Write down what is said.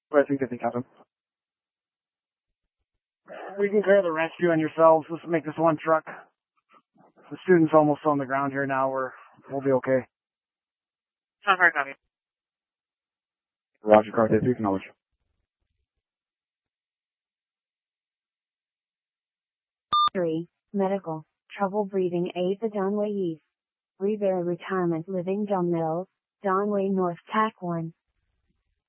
I think they got him. We can clear the rescue and yourselves. Let's make this one truck. The student's almost on the ground here now. We'll be okay. Sounds very copy. Roger, car 3, acknowledge. Medical. Trouble breathing 8 the Donway East. Reberry Retirement Living John Mills, Donway North TAC 1.